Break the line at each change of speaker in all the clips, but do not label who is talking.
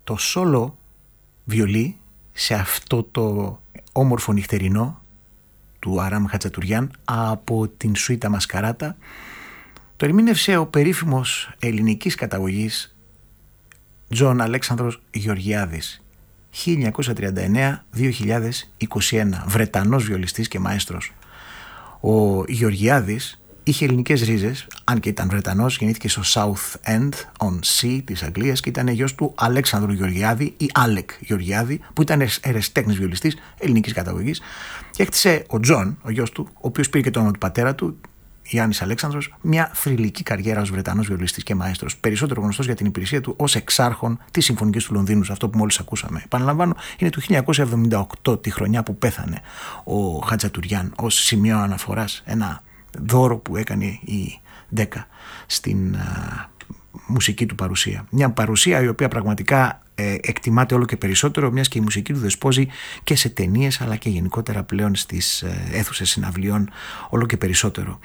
το σόλο βιολί σε αυτό το όμορφο νυχτερινό του Αράμ Χατζατουριάν από την σουίτα Μασκαράτα το ερμήνευσε ο περίφημος ελληνικής καταγωγής Τζον Αλέξανδρος Γεωργιάδης, 1939-2021, Βρετανός βιολιστής και μαέστρος. Ο Γεωργιάδης είχε ελληνικές ρίζες, αν και ήταν Βρετανός, γεννήθηκε στο South End on Sea της Αγγλίας και ήταν γιος του Αλέξανδρου Γεωργιάδη ή Άλεκ Γεωργιάδη, που ήταν ερασιτέχνης βιολιστής ελληνικής καταγωγής, και έκτισε ο Τζον, ο γιος του, ο οποίος πήρε και το όνομα του πατέρα του, Γιάννης Αλέξανδρος, μια θρυλική καριέρα ως Βρετανός βιολιστής και μαέστρος, περισσότερο γνωστός για την υπηρεσία του ως εξάρχον της Συμφωνικής του Λονδίνου, αυτό που μόλις ακούσαμε. Επαναλαμβάνω, είναι του 1978, τη χρονιά που πέθανε ο Χατζατουριάν, ως σημείο αναφοράς, ένα δώρο που έκανε η Ντέκα στην μουσική του παρουσία. Μια παρουσία η οποία πραγματικά εκτιμάται όλο και περισσότερο, μιας και η μουσική του δεσπόζει και σε ταινίες αλλά και γενικότερα πλέον στις αίθουσες συναυλιών όλο και περισσότερο.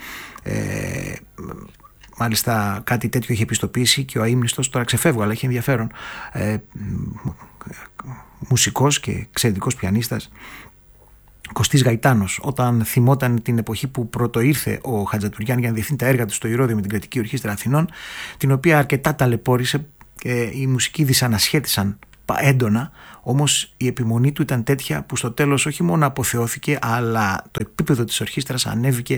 Μάλιστα κάτι τέτοιο είχε επιστοποιήσει και ο αείμνηστος, τώρα ξεφεύγω αλλά έχει ενδιαφέρον, μουσικός και εξαιρετικός πιανίστας, Κωστής Γαϊτάνος, όταν θυμόταν την εποχή που πρωτοήρθε ο Χατζατουριάν για να διευθύνει τα έργα του στο Ηρώδειο με την Κρατική Ορχήστρα Αθηνών, την οποία αρκετά ταλαιπώρησε και οι μουσικοί δυσανασχέτησαν έντονα, όμως η επιμονή του ήταν τέτοια που στο τέλος όχι μόνο αποθεώθηκε, αλλά το επίπεδο της ορχήστρας ανέβηκε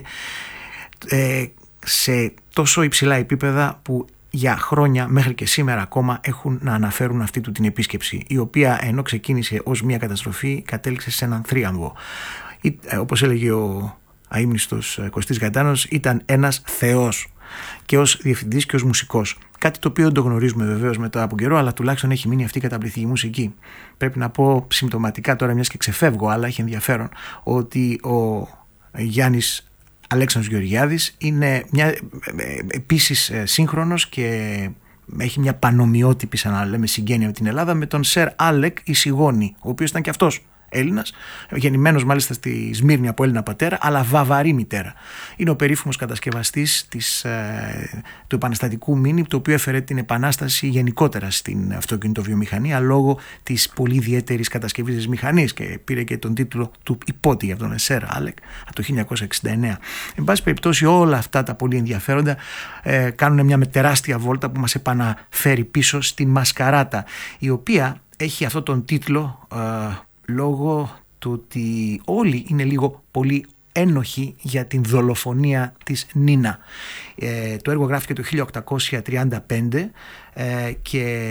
σε τόσο υψηλά επίπεδα που για χρόνια μέχρι και σήμερα ακόμα έχουν να αναφέρουν αυτή του την επίσκεψη, η οποία ενώ ξεκίνησε ως μια καταστροφή κατέληξε σε έναν θρίαμβο. Όπως έλεγε ο αείμνηστος Κωστής Γαϊτάνος, ήταν ένας θεός και ως διευθυντής και ως μουσικός. Κάτι το οποίο δεν το γνωρίζουμε βεβαίως μετά από καιρό, αλλά τουλάχιστον έχει μείνει αυτή η καταπληκτική μουσική. Πρέπει να πω συμπτωματικά τώρα, μιας και ξεφεύγω, αλλά έχει ενδιαφέρον, ότι ο Γιάννης Αλέξανδρος Γεωργιάδης είναι επίσης σύγχρονος και έχει μια πανομοιότυπη, σαν να λέμε, συγγένεια με την Ελλάδα, με τον Σερ Άλεκ Ισηγόνη, ο οποίος ήταν και αυτός Έλληνας, γεννημένος μάλιστα στη Σμύρνη από Έλληνα πατέρα, αλλά βαβαρή μητέρα. Είναι ο περίφημος κατασκευαστής του επαναστατικού μίνι, το οποίο έφερε την επανάσταση γενικότερα στην αυτοκινητοβιομηχανία λόγω της πολύ ιδιαίτερης κατασκευής της μηχανής, και πήρε και τον τίτλο του υπότη για τον Σερ Άλεκ από το 1969. Εν πάση περιπτώσει, όλα αυτά τα πολύ ενδιαφέροντα κάνουν μια τεράστια βόλτα που μας επαναφέρει πίσω στην Μασκαράτα, η οποία έχει αυτόν τον τίτλο λόγω του ότι όλοι είναι λίγο πολύ ένοχοι για την δολοφονία της Νίνα. Το έργο γράφηκε το 1835 και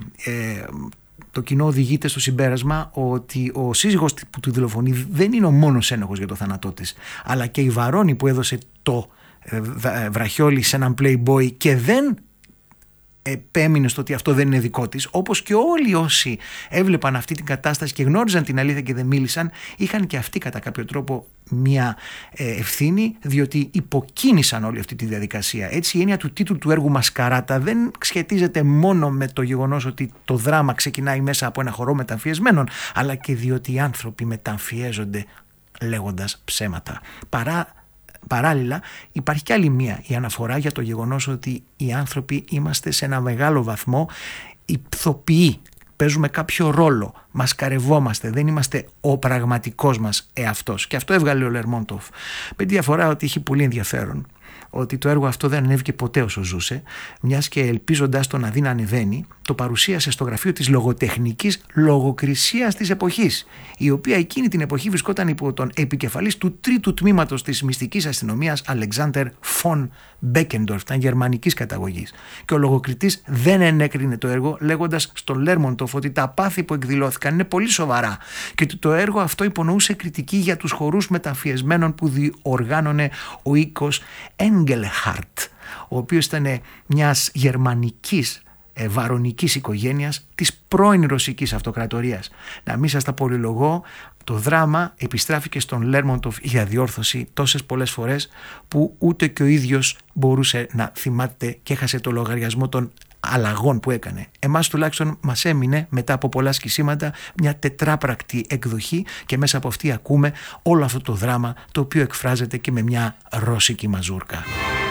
το κοινό οδηγείται στο συμπέρασμα ότι ο σύζυγος που του δολοφονεί δεν είναι ο μόνος ένοχος για το θάνατό της, αλλά και η Βαρώνη που έδωσε το βραχιόλι σε έναν playboy και δεν επέμεινε στο ότι αυτό δεν είναι δικό της, όπως και όλοι όσοι έβλεπαν αυτή την κατάσταση και γνώριζαν την αλήθεια και δεν μίλησαν, είχαν και αυτοί κατά κάποιο τρόπο μια ευθύνη, διότι υποκίνησαν όλη αυτή τη διαδικασία. Έτσι η έννοια του τίτλου του έργου Μασκαράτα δεν σχετίζεται μόνο με το γεγονός ότι το δράμα ξεκινάει μέσα από ένα χορό μεταμφιεσμένων, αλλά και διότι οι άνθρωποι μεταμφιέζονται λέγοντας ψέματα. Παράλληλα υπάρχει και άλλη μία, η αναφορά για το γεγονός ότι οι άνθρωποι είμαστε σε ένα μεγάλο βαθμό ηθοποιοί, παίζουμε κάποιο ρόλο, μασκαρευόμαστε, δεν είμαστε ο πραγματικός μας εαυτός, και αυτό έβγαλε ο Λερμόντοφ. Με τη διαφορά ότι έχει πολύ ενδιαφέρον ότι το έργο αυτό δεν ανέβηκε ποτέ όσο ζούσε, μιας και ελπίζοντας το να δει να ανεβαίνει, το παρουσίασε στο γραφείο της λογοτεχνικής λογοκρισίας της εποχής, η οποία εκείνη την εποχή βρισκόταν υπό τον επικεφαλής του τρίτου τμήματος της μυστικής αστυνομίας Αλεξάντερ Φον Μπέκεντορφ, ήταν γερμανικής καταγωγής. Και ο λογοκριτής δεν ενέκρινε το έργο, λέγοντας στον Λέρμοντοφ ότι τα πάθη που εκδηλώθηκαν είναι πολύ σοβαρά και ότι το έργο αυτό υπονοούσε κριτική για τους χορούς μεταμφιεσμένων που διοργάνωνε ο οίκος Engelhardt, ο οποίος ήταν μιας γερμανικής βαρονικής οικογένειας της πρώην Ρωσικής Αυτοκρατορίας. Να μην σας τα πολυλογώ, το δράμα επιστράφηκε στον Λέρμοντοφ για διόρθωση τόσες πολλές φορές που ούτε και ο ίδιος μπορούσε να θυμάται και έχασε το λογαριασμό των αλλαγών που έκανε. Εμάς τουλάχιστον μας έμεινε μετά από πολλά σκισίματα μια τετράπρακτη εκδοχή και μέσα από αυτή ακούμε όλο αυτό το δράμα, το οποίο εκφράζεται και με μια ρώσικη μαζούρκα.